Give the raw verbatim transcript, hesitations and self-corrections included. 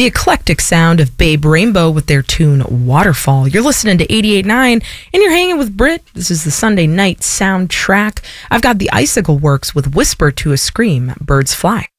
the eclectic sound of Babe Rainbow with their tune Waterfall. You're listening to eighty-eight point nine and you're hanging with Brit. This is the Sunday night soundtrack. I've got the Icicle Works with Whisper to a Scream, Birds Fly.